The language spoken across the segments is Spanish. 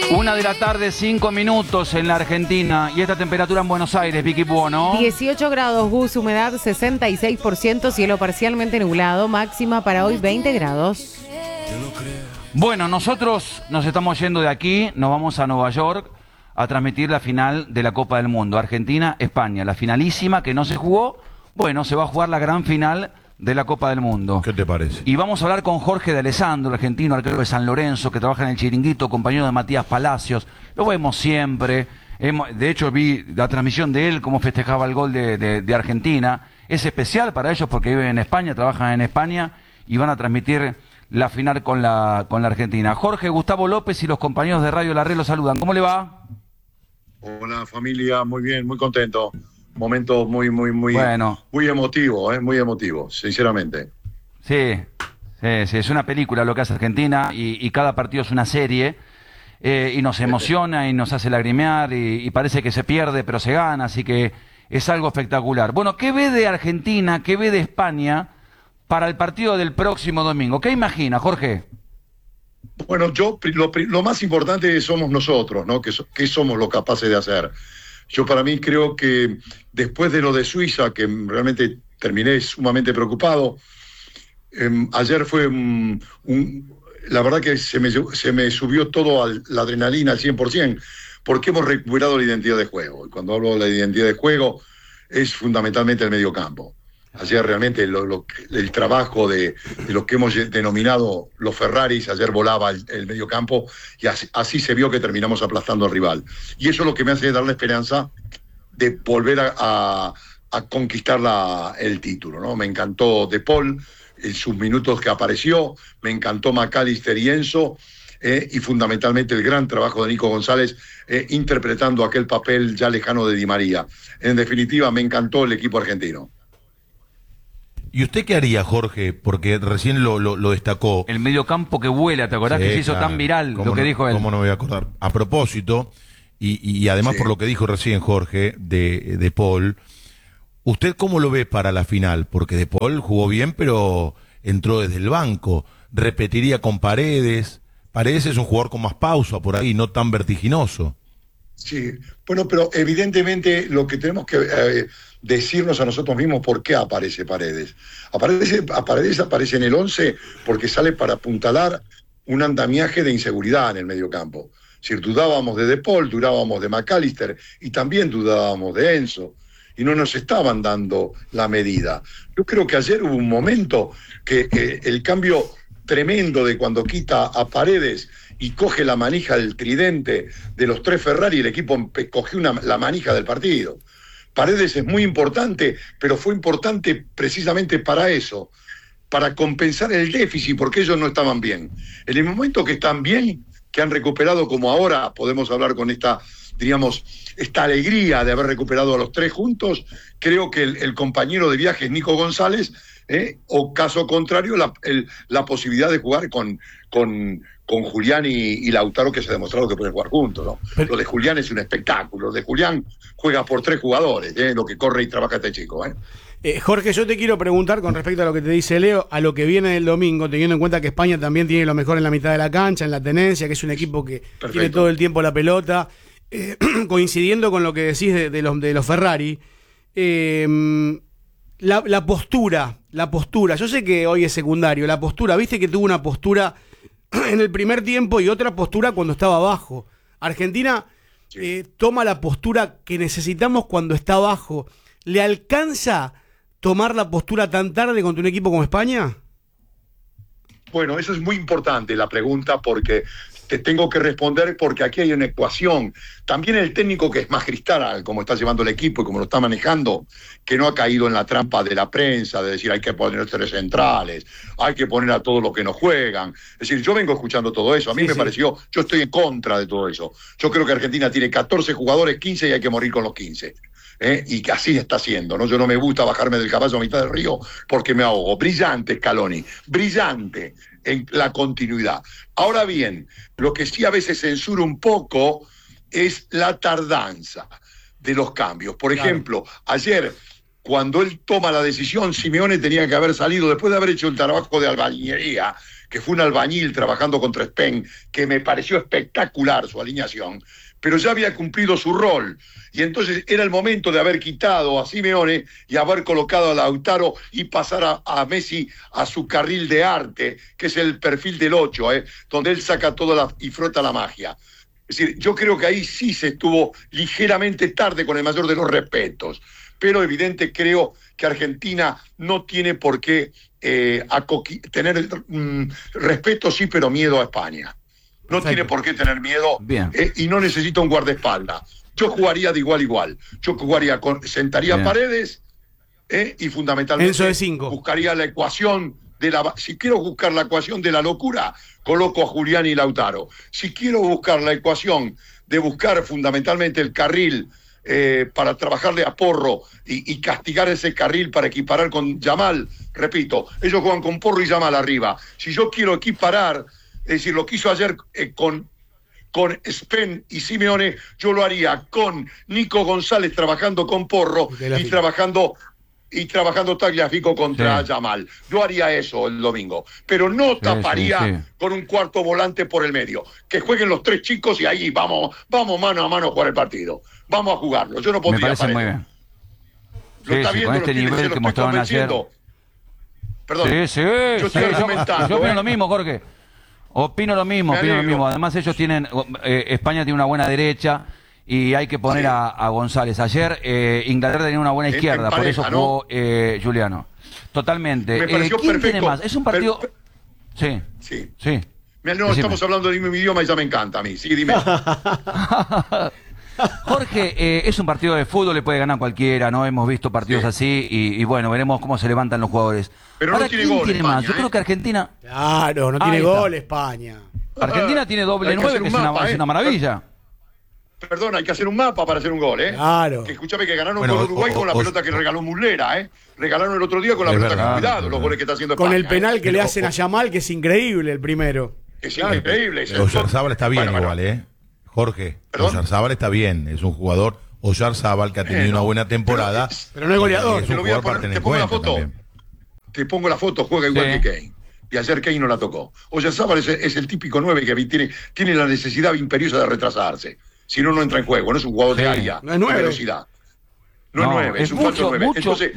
1 de la tarde, 5 minutos en la Argentina. Y esta temperatura en Buenos Aires, Vicky Buono. 18 grados, Gus, humedad 66%, cielo parcialmente nublado, máxima para hoy 20 grados. Bueno, nosotros nos estamos yendo de aquí, nos vamos a Nueva York a transmitir la final de la Copa del Mundo. Argentina-España, la finalísima que no se jugó. Bueno, se va a jugar la gran final de la Copa del Mundo. ¿Qué te parece? Y vamos a hablar con Jorge de Alessandro, argentino, arquero de San Lorenzo, que trabaja en el Chiringuito, compañero de Matías Palacios. Lo vemos siempre. De hecho, vi la transmisión de él, cómo festejaba el gol de Argentina. Es especial para ellos porque viven en España, trabajan en España y van a transmitir la final con la Argentina. Jorge, Gustavo López y los compañeros de Radio La Red los saludan. ¿Cómo le va? Hola familia, muy bien, muy contento. Momento muy emotivo, sinceramente. Sí, es una película lo que hace Argentina y cada partido es una serie y nos emociona y nos hace lagrimear y parece que se pierde pero se gana, así que es algo espectacular. Bueno, ¿qué ve de Argentina, qué ve de España para el partido del próximo domingo? ¿Qué imagina, Jorge? Bueno, lo más importante somos nosotros, ¿no? ¿Qué somos los capaces de hacer? Yo para mí creo que después de lo de Suiza, que realmente terminé sumamente preocupado, ayer fue la verdad que se me subió todo la adrenalina al 100%, porque hemos recuperado la identidad de juego. Y cuando hablo de la identidad de juego, es fundamentalmente el mediocampo. Ayer realmente el trabajo de lo que hemos denominado los Ferraris, ayer volaba el mediocampo y así se vio que terminamos aplastando al rival. Y eso es lo que me hace dar la esperanza de volver a conquistar el título, ¿no? Me encantó De Paul, en sus minutos que apareció, me encantó McAllister y Enzo, y fundamentalmente el gran trabajo de Nico González interpretando aquel papel ya lejano de Di María. En definitiva, me encantó el equipo argentino. ¿Y usted qué haría, Jorge? Porque recién lo destacó. El mediocampo que vuela, ¿te acordás que se hizo tan viral lo que dijo él? ¿Cómo no me voy a acordar? A propósito, y además por lo que dijo recién Jorge, de Paul, ¿usted cómo lo ve para la final? Porque De Paul jugó bien, pero entró desde el banco. ¿Repetiría con Paredes? Paredes es un jugador con más pausa por ahí, no tan vertiginoso. Sí, bueno, pero evidentemente lo que tenemos que decirnos a nosotros mismos por qué aparece Paredes. Paredes aparece en el 11 porque sale para apuntalar un andamiaje de inseguridad en el mediocampo. Si dudábamos de Paul, dudábamos de McAllister y también dudábamos de Enzo y no nos estaban dando la medida. Yo creo que ayer hubo un momento que el cambio tremendo de cuando quita a Paredes y coge la manija del tridente de los tres Ferrari, el equipo cogió la manija del partido. Paredes es muy importante, pero fue importante precisamente para eso, para compensar el déficit, porque ellos no estaban bien. En el momento que están bien, que han recuperado como ahora, podemos hablar con esta alegría de haber recuperado a los tres juntos, creo que el compañero de viaje es Nico González, o caso contrario, la posibilidad de jugar con Julián y Lautaro, que se ha demostrado que pueden jugar juntos, ¿no? Lo de Julián es un espectáculo. Lo de Julián juega por tres jugadores, lo que corre y trabaja este chico. Jorge, yo te quiero preguntar con respecto a lo que te dice Leo, a lo que viene el domingo, teniendo en cuenta que España también tiene lo mejor en la mitad de la cancha, en la tenencia, que es un equipo que tiene todo el tiempo la pelota, coincidiendo con lo que decís de los Ferrari, la postura, yo sé que hoy es secundario, la postura, viste que tuvo una postura en el primer tiempo y otra postura cuando estaba abajo. Argentina toma la postura que necesitamos cuando está abajo. ¿Le alcanza tomar la postura tan tarde contra un equipo como España? Bueno, eso es muy importante la pregunta, porque te tengo que responder, porque aquí hay una ecuación. También el técnico, que es más cristal, como está llevando el equipo y como lo está manejando, que no ha caído en la trampa de la prensa, de decir hay que poner tres centrales, hay que poner a todos los que no juegan. Es decir, yo vengo escuchando todo eso. A mí me pareció, yo estoy en contra de todo eso. Yo creo que Argentina tiene 14 jugadores, 15 y hay que morir con los 15. Y que así está haciendo, ¿no? Yo no me gusta bajarme del caballo a mitad del río porque me ahogo. Brillante Scaloni, brillante en la continuidad. Ahora bien, lo que sí a veces censura un poco es la tardanza de los cambios. Por ejemplo, ayer, cuando él toma la decisión, Simeone tenía que haber salido, después de haber hecho el trabajo de albañilería que fue un albañil trabajando contra Spain, que me pareció espectacular su alineación, pero ya había cumplido su rol. Y entonces era el momento de haber quitado a Simeone y haber colocado a Lautaro y pasar a Messi a su carril de arte, que es el perfil del 8, donde él saca toda y frota la magia. Es decir, yo creo que ahí sí se estuvo ligeramente tarde, con el mayor de los respetos, pero evidente creo que Argentina no tiene por qué tener respeto, sí, pero miedo a España. No Exacto. tiene por qué tener miedo y no necesita un guardaespaldas. Yo jugaría de igual a igual. Yo jugaría sentaría Bien. Paredes y fundamentalmente Enzo de 5. buscaría la ecuación si quiero buscar la ecuación de la locura, coloco a Julián y Lautaro. Si quiero buscar la ecuación de buscar fundamentalmente el carril para trabajarle a Porro y castigar ese carril para equiparar con Yamal, repito, ellos juegan con Porro y Yamal arriba. Si yo quiero equiparar, es decir, lo que hizo ayer con Spen y Simeone, yo lo haría con Nico González trabajando con Porro y trabajando Tagliafico contra Yamal. Yo haría eso el domingo, pero no taparía con un cuarto volante por el medio. Que jueguen los 3 chicos y ahí vamos mano a mano a jugar el partido. Vamos a jugarlo. Yo no pondría Me parece muy Paredes. bien. Lo está viendo, con este nivel que mostraron ayer. Perdón. Yo estoy argumentando, yo opino lo mismo, Jorge. Opino lo mismo. Además ellos tienen, España tiene una buena derecha y hay que poner a González. Ayer Inglaterra tenía una buena izquierda, por eso jugó Juliano. Totalmente. Me pareció ¿Quién perfecto. tiene más? Es un partido... Sí. No, estamos hablando del mismo idioma y ya me encanta a mí. Sí, dime. Jorge, es un partido de fútbol, le puede ganar cualquiera, ¿no? Hemos visto partidos así y bueno, veremos cómo se levantan los jugadores. Pero ahora, no tiene ¿quién gol tiene España, más? Yo creo que Argentina... Claro, no tiene Ahí está. gol España. Argentina tiene doble Hay que 9, hacer que un es mapa, es una maravilla. Perdón, hay que hacer un mapa para hacer un gol, Claro. Que escúchame que ganaron Bueno, con Uruguay con la pelota que regaló Muslera, Regalaron el otro día con la Es pelota verdad, que cuidado, es los verdad. goles que está haciendo Con España, el penal que le Pero, hacen a Yamal, que es increíble el primero. Es increíble. Oyarzábal está bien Bueno, igual, Jorge, ¿Perdón? Oyarzábal está bien, es un jugador, Oyarzábal, que ha tenido una buena temporada. Pero no es goleador. Es Te un lo voy a jugador para poner, tener te en pongo la cuenta foto. también. Te pongo la foto, juega igual que Kane. Y ayer Kane no la tocó. Oyarzábal es el típico 9 que tiene la necesidad imperiosa de retrasarse. Si no, no entra en juego. No es un jugador de área, No es 9. de velocidad. No es 9, es un falso 9. Entonces,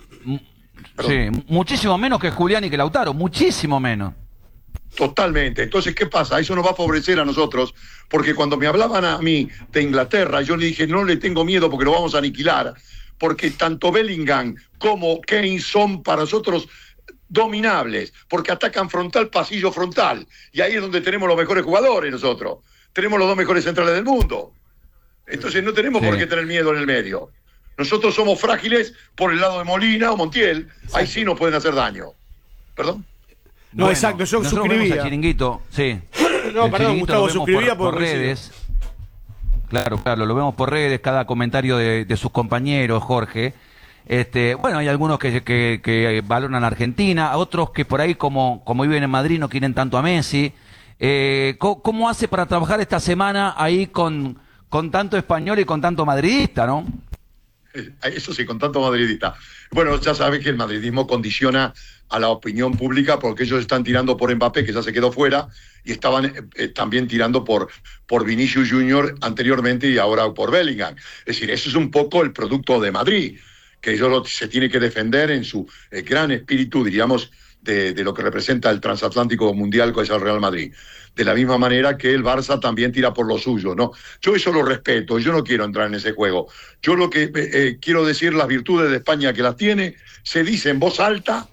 Muchísimo menos que Julián y que Lautaro, muchísimo menos. totalmente. Entonces, ¿qué pasa? Eso nos va a favorecer a nosotros, porque cuando me hablaban a mí de Inglaterra, yo le dije, no le tengo miedo porque lo vamos a aniquilar, porque tanto Bellingham como Kane son para nosotros dominables, porque atacan frontal, pasillo frontal, y ahí es donde tenemos los mejores jugadores nosotros. Tenemos los 2 mejores centrales del mundo. Entonces no tenemos por qué tener miedo en el medio. Nosotros somos frágiles por el lado de Molina o Montiel, ahí sí nos pueden hacer daño. ¿Perdón? No, exacto, yo nosotros suscribía. vemos al Chiringuito, sí. No, El perdón, Chiringuito Gustavo, lo vemos suscribía por por redes. Claro, lo vemos por redes, cada comentario de sus compañeros, Jorge. Bueno, hay algunos que valoran a Argentina, otros que por ahí, como viven en Madrid, no quieren tanto a Messi. ¿Cómo hace para trabajar esta semana ahí con tanto español y con tanto madridista, no? Eso sí, con tanto madridista. Bueno, ya sabes que el madridismo condiciona a la opinión pública porque ellos están tirando por Mbappé, que ya se quedó fuera, y estaban también tirando por Vinicius Junior anteriormente y ahora por Bellingham. Es decir, eso es un poco el producto de Madrid, que ellos se tiene que defender en su gran espíritu, diríamos, de lo que representa el transatlántico mundial, que es el Real Madrid. De la misma manera que el Barça también tira por lo suyo, ¿no? Yo eso lo respeto, yo no quiero entrar en ese juego. Yo lo que quiero decir, las virtudes de España que las tiene, se dice en voz alta,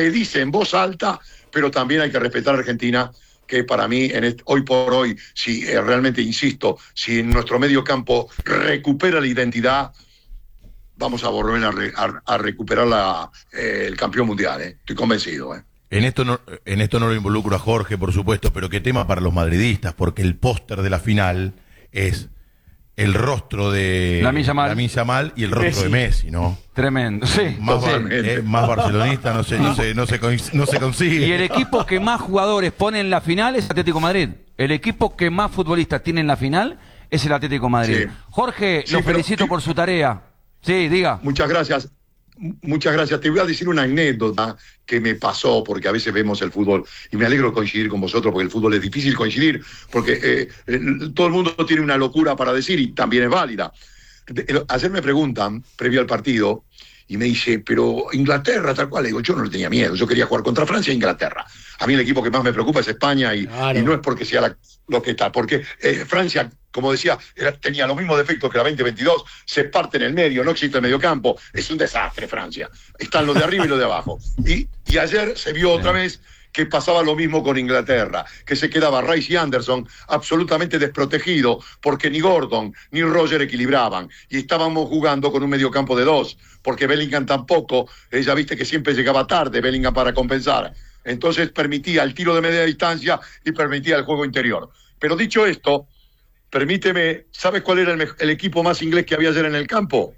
pero también hay que respetar a Argentina, que para mí, hoy por hoy, si realmente insisto, si en nuestro medio campo recupera la identidad, vamos a volver a recuperar el campeón mundial, estoy convencido. En esto no lo involucro a Jorge, por supuesto, pero qué tema para los madridistas, porque el póster de la final es el rostro de Lamine Yamal y el rostro Messi. de Messi, ¿no? Tremendo, sí. Más barcelonista no se consigue. Y el equipo que más jugadores pone en la final es Atlético Madrid. El equipo que más futbolistas tiene en la final es el Atlético Madrid. Sí. Jorge, Sí, lo pero- felicito por su tarea. Sí, diga. Muchas gracias. Muchas gracias. Te voy a decir una anécdota que me pasó, porque a veces vemos el fútbol y me alegro de coincidir con vosotros, porque el fútbol es difícil coincidir, porque todo el mundo tiene una locura para decir y también es válida. Ayer me preguntan, previo al partido, y me dice, pero Inglaterra, tal cual. Le digo, yo no le tenía miedo, yo quería jugar contra Francia e Inglaterra. A mí el equipo que más me preocupa es España y no es porque sea lo que está, porque Francia, como decía, tenía los mismos defectos que la 2022, se parte en el medio, no existe el mediocampo, es un desastre Francia. Están los de arriba y los de abajo. Y ayer se vio otra vez que pasaba lo mismo con Inglaterra, que se quedaba Rice y Anderson absolutamente desprotegido, porque ni Gordon ni Roger equilibraban, y estábamos jugando con un mediocampo de 2, porque Bellingham tampoco, ya viste que siempre llegaba tarde Bellingham para compensar, entonces permitía el tiro de media distancia y permitía el juego interior. Pero dicho esto, permíteme, ¿sabes cuál era el equipo más inglés que había ayer en el campo?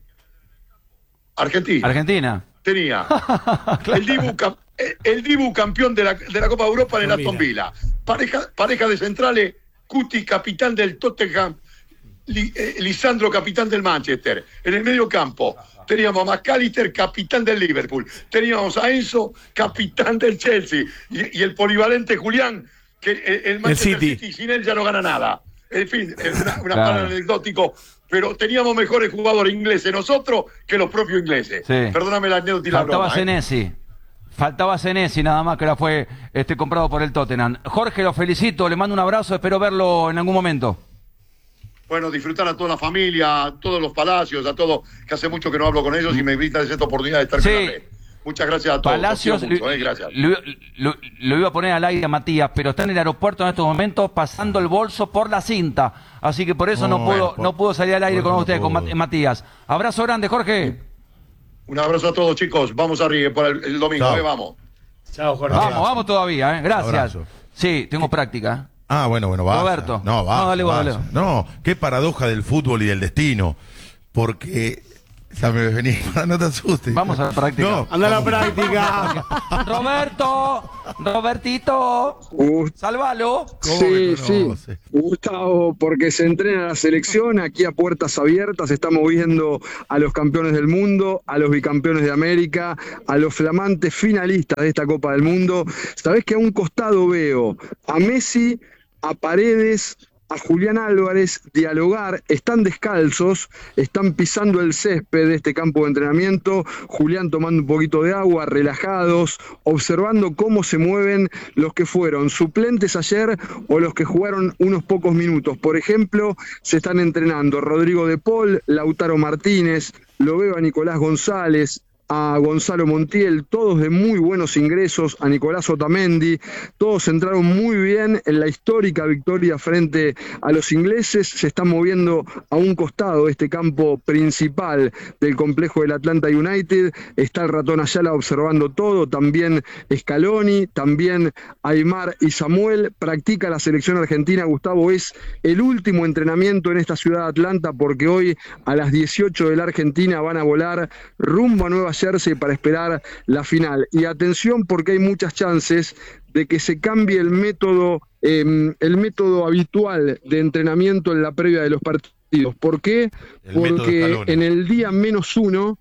Argentina. Tenía claro. el Dibu campeón de la Copa de Europa en el Aston Villa. Pareja de centrales, Cuti, capitán del Tottenham, Lisandro, capitán del Manchester. En el medio campo teníamos a McAllister, capitán del Liverpool. Teníamos a Enzo, capitán del Chelsea. Y el polivalente Julián, que el Manchester City sin él ya no gana nada. En fin, una claro. Anecdótico. Pero teníamos mejores jugadores ingleses nosotros que los propios ingleses. Sí. Perdóname la anécdota y la broma. Faltaba Senesi nada más, que ahora fue comprado por el Tottenham. Jorge, lo felicito, le mando un abrazo, espero verlo en algún momento. Bueno, disfrutar a toda la familia, a todos los Palacios, a todos, que hace mucho que no hablo con ellos y me brindan esta oportunidad de estar con la red. Muchas gracias a todos. Palacios, mucho, gracias. Lo iba a poner al aire a Matías, pero está en el aeropuerto en estos momentos pasando el bolso por la cinta. Así que por eso no puedo salir al aire con ustedes, con Matías. Abrazo grande, Jorge. Un abrazo a todos, chicos. Vamos arriba para el domingo. Vamos. Chao, Jorge. Vamos todavía. Gracias. Abrazo. Sí, tengo práctica. Bueno, va. Roberto. No, va. Dale. No, qué paradoja del fútbol y del destino. Porque... Vení, no te asustes. Vamos a la práctica. No, anda a la práctica. Robertito, sálvalo. Sí. Gustavo, porque se entrena la selección aquí a puertas abiertas, estamos viendo a los campeones del mundo, a los bicampeones de América, a los flamantes finalistas de esta Copa del Mundo. Sabés que a un costado veo a Messi, a Paredes, a Julián Álvarez dialogar, están descalzos, están pisando el césped de este campo de entrenamiento, Julián tomando un poquito de agua, relajados, observando cómo se mueven los que fueron suplentes ayer o los que jugaron unos pocos minutos. Por ejemplo, se están entrenando Rodrigo de Paul, Lautaro Martínez, lo veo a Nicolás González, a Gonzalo Montiel, todos de muy buenos ingresos, a Nicolás Otamendi, todos entraron muy bien en la histórica victoria frente a los ingleses. Se están moviendo a un costado de este campo principal del complejo del Atlanta United, está el ratón Ayala observando todo, también Scaloni, también Aymar y Samuel. Practica la selección argentina, Gustavo, es el último entrenamiento en esta ciudad de Atlanta, porque hoy a las 18 de la Argentina van a volar rumbo a Nueva Jersey para esperar la final. Y atención, porque hay muchas chances de que se cambie el método habitual de entrenamiento en la previa de los partidos. ¿Por qué? Porque en el día -1,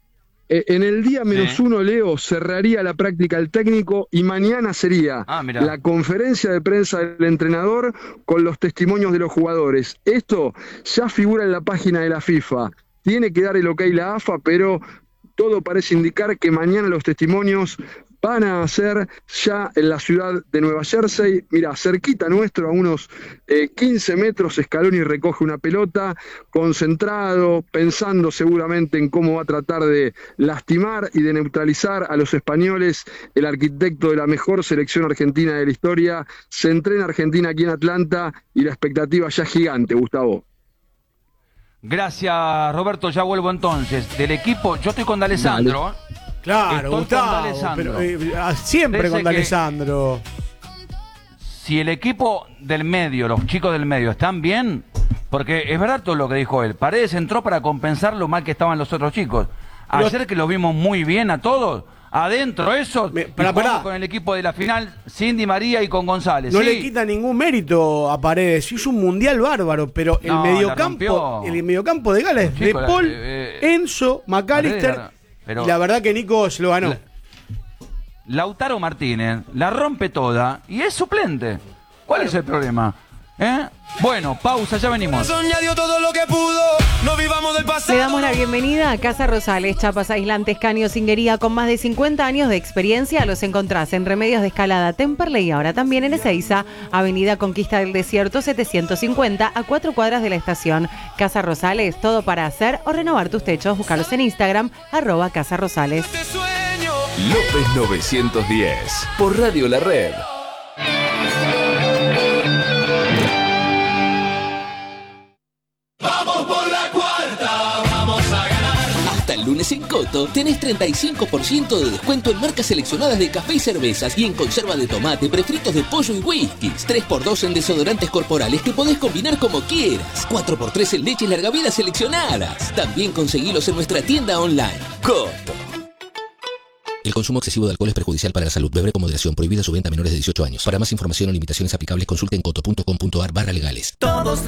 Leo, cerraría la práctica el técnico y mañana sería la conferencia de prensa del entrenador con los testimonios de los jugadores. Esto ya figura en la página de la FIFA. Tiene que dar el ok la AFA, pero todo parece indicar que mañana los testimonios van a ser ya en la ciudad de Nueva Jersey. Mira, cerquita nuestro, a unos 15 metros, Scaloni recoge una pelota, concentrado, pensando seguramente en cómo va a tratar de lastimar y de neutralizar a los españoles. El arquitecto de la mejor selección argentina de la historia se entrena Argentina aquí en Atlanta y la expectativa ya es gigante, Gustavo. Gracias, Roberto. Ya vuelvo entonces. Del equipo, yo estoy con D'Alessandro. Claro, Gustavo, pero, siempre con D'Alessandro. Si el equipo del medio, los chicos del medio, están bien, porque es verdad todo lo que dijo él. Paredes entró para compensar lo mal que estaban los otros chicos. Ayer que los vimos muy bien a todos, adentro eso, con el equipo de la final, Cindy María y con González. No le quita ningún mérito a Paredes, hizo un mundial bárbaro, pero el mediocampo de Gales, De Paul, Enzo, McAllister Pero Y la verdad que Nico se lo ganó. Lautaro Martínez la rompe toda y es suplente. ¿Cuál es el problema? Bueno, pausa, ya venimos. Le damos la bienvenida a Casa Rosales, chapas aislantes, caño, cinguería, con más de 50 años de experiencia. Los encontrás en Remedios de Escalada, Temperley y ahora también en Ezeiza, Avenida Conquista del Desierto 750, a 4 cuadras de la estación. Casa Rosales, todo para hacer o renovar tus techos. Búscalos en Instagram, @Casa Rosales. López 910, por Radio La Red. Hasta el lunes en Coto tenés 35% de descuento en marcas seleccionadas de café y cervezas y en conserva de tomate, prefritos de pollo y whiskies. 3x2 en desodorantes corporales que podés combinar como quieras. 4x3 en leche y larga vida seleccionadas. También conseguilos en nuestra tienda online. Coto. El consumo excesivo de alcohol es perjudicial para la salud. Beber con moderación. Prohibida su venta a menores de 18 años. Para más información o limitaciones aplicables, consulte en coto.com.ar/legales.